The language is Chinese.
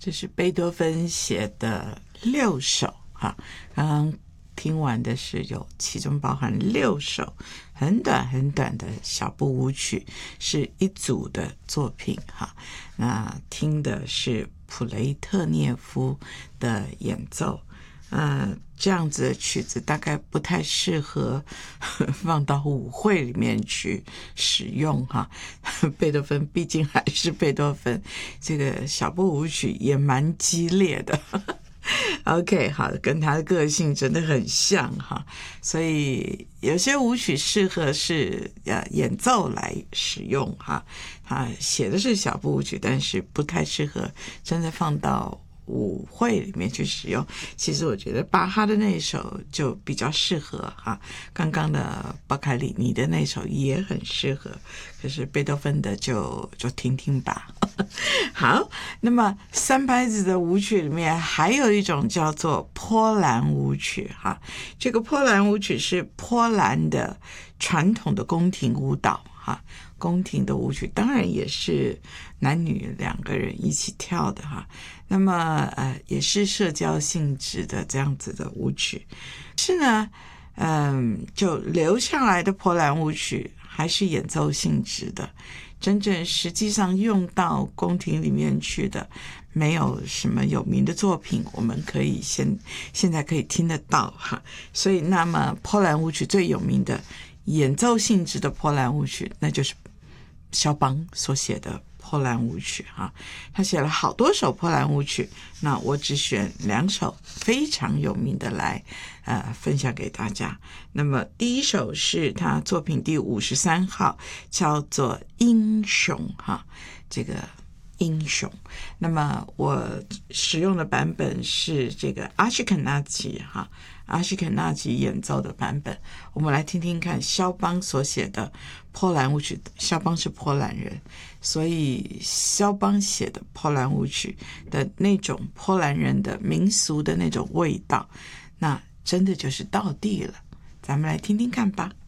这是贝多芬写的6首哈，刚刚听完的是其中包含6首很短很短的小步舞曲，是一组的作品哈。那听的是普雷特涅夫的演奏，这样子的曲子大概不太适合放到舞会里面去使用哈。贝多芬毕竟还是贝多芬，这个小步舞曲也蛮激烈的。OK， 好，跟他的个性真的很像哈，所以有些舞曲适合是演奏来使用哈。他写的是小步舞曲，但是不太适合真的放到舞会里面去使用。其实我觉得巴哈的那首就比较适合哈，刚刚的巴凯里尼的那首也很适合，可是贝多芬的就听听吧。好，那么三拍子的舞曲里面还有一种叫做波兰舞曲哈。这个波兰舞曲是波兰的传统的宫廷舞蹈哈，宫廷的舞曲当然也是男女2个人一起跳的哈。那么也是社交性质的这样子的舞曲，是呢就留下来的波兰舞曲还是演奏性质的，真正实际上用到宫廷里面去的没有什么有名的作品我们可以现在可以听得到哈。所以那么波兰舞曲最有名的演奏性质的波兰舞曲，那就是肖邦所写的波兰舞曲哈。他写了好多首波兰舞曲，那我只选2首非常有名的来分享给大家。那么第一首是他作品第53号，叫做英雄哈，这个英雄。那么我使用的版本是这个阿什肯纳吉哈，阿什肯纳吉演奏的版本。我们来听听看肖邦所写的波兰舞曲。肖邦是波兰人，所以肖邦写的波兰舞曲的那种波兰人的民俗的那种味道，那真的就是道地了。咱们来听听看吧。